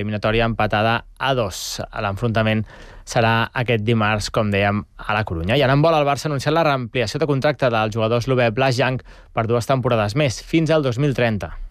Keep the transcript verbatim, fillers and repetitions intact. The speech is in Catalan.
eliminatòria empatada a dos. L'enfrontament serà aquest dimarts, com dèiem, a la Corunya. I en handbol, el Barça ha anunciat la reampliació de contracte del jugador eslové Blaž Jan per dues temporades més, fins al dos mil trenta.